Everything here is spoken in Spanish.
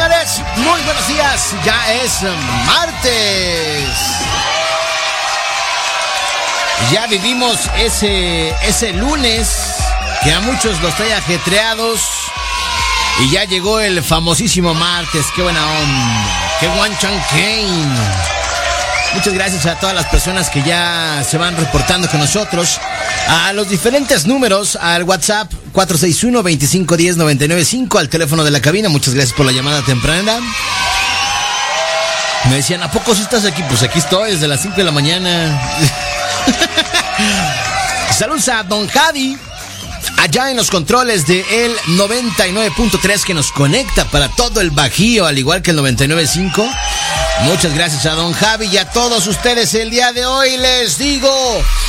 tardes, muy buenos días. Ya es martes. Ya vivimos ese lunes que a muchos los trae ajetreados. Y ya llegó el famosísimo martes. Qué buena onda. Qué guanchan Kane. Muchas gracias a todas las personas que ya se van reportando con nosotros a los diferentes números, al WhatsApp 461-2510-995, al teléfono de la cabina. Muchas gracias por la llamada temprana. Me decían, ¿a poco si estás aquí? Pues aquí estoy desde las 5 de la mañana. Saludos a Don Javi, allá en los controles de el 99.3 que nos conecta para todo el Bajío, al igual que el 99.5. Muchas gracias a Don Javi y a todos ustedes. El día de hoy les digo,